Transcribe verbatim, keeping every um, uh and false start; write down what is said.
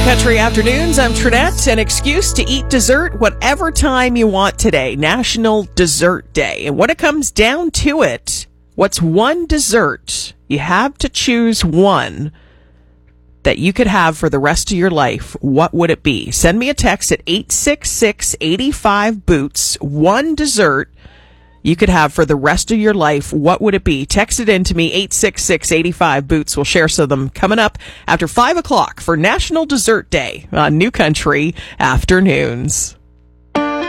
Country Afternoons, I'm Trinette. An excuse to eat dessert whatever time you want today. National Dessert Day. And when it comes down to it, what's one dessert you have to choose one that you could have for the rest of your life? What would it be? Send me a text at eight six six, eight five, boots. One dessert you could have for the rest of your life. What would it be? Text it in to me, eight six six, eight five, boots. We'll share some of them coming up after five o'clock for National Dessert Day on New Country Afternoons.